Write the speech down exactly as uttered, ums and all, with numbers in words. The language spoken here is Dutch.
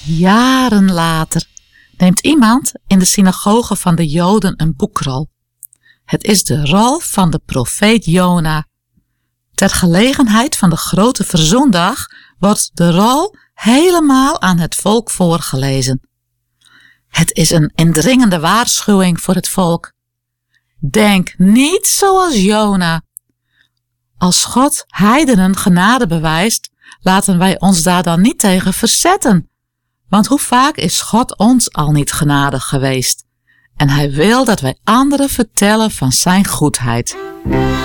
Jaren later neemt iemand in de synagoge van de Joden een boekrol. Het is de rol van de profeet Jona. Ter gelegenheid van de grote verzoendag wordt de rol helemaal aan het volk voorgelezen. Het is een indringende waarschuwing voor het volk. Denk niet zoals Jona. Als God heidenen genade bewijst, laten wij ons daar dan niet tegen verzetten. Want hoe vaak is God ons al niet genadig geweest? En hij wil dat wij anderen vertellen van zijn goedheid.